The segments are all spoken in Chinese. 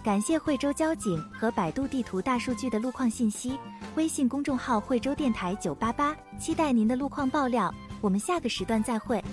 感谢惠州交警和百度地图大数据的路况信息。微信公众号惠州电台988，期待您的路况爆料。我们下个时段再会。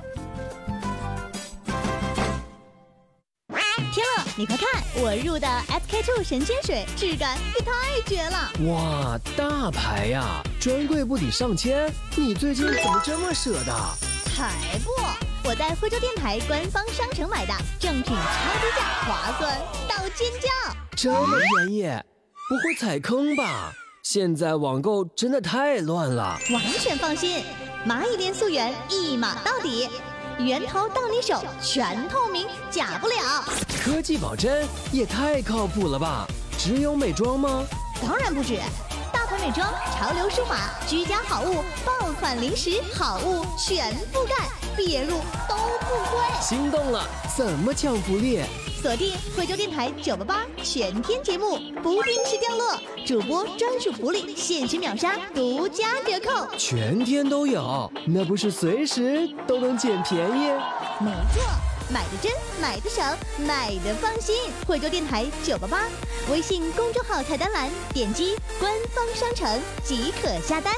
天乐，你快看，我入的 SK2 神仙水，质感也太绝了！ 哇，大牌呀，专柜不抵上千，你最近怎么这么舍得？ 才不！我在惠州电台官方商城买的，正品超低价，划算到尖叫！ 这么便宜，不会踩坑吧？现在网购真的太乱了。 完全放心，蚂蚁链溯源一码到底，源头到你手，全透明，假不了。 科技保真也太靠谱了吧？只有美妆吗？ 当然不止，大牌美妆、潮流舒码、居家好物、爆款零食好物全覆盖，毕业入都不亏。 心动了，怎么抢福利？ 锁定惠州电台988全天节目，不定时掉落，主播专属福利，限时秒杀，独家折扣， 全天都有，那不是随时都能捡便宜？ 没错，买的真，买的省，买的放心。惠州电台988，微信公众号菜单栏点击官方商城即可下单。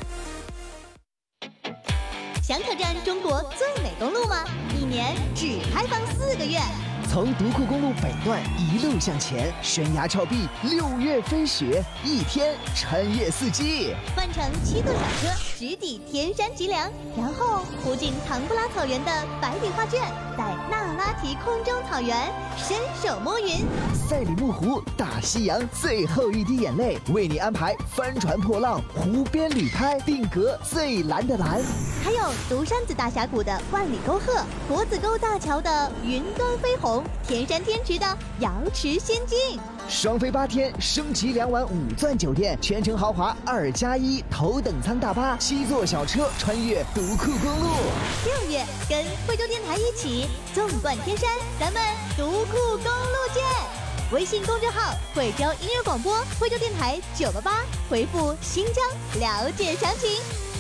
想挑战中国最美公路吗？一年只开放4个月。 从独库公路北段一路向前，悬崖峭壁，6月飞雪，一天穿越4季。 换乘7座小车，直抵天山脊梁，然后途经唐布拉草原的百里画卷，在那拉提空中草原伸手摸云。 赛里木湖，大西洋最后一滴眼泪，为你安排帆船破浪，湖边旅拍，定格最蓝的蓝。 还有独山子大峡谷的万里沟壑，驼子沟大桥的云端飞鸿，天山天池的瑶池仙境。 双飞8天，升级2晚5钻酒店，全程豪华2+1头等舱大巴，7座小车穿越独库公路。 6月跟惠州电台一起纵贯天山，咱们独库公路见！微信公众号惠州音乐广播，惠州电台988，回复新疆了解详情。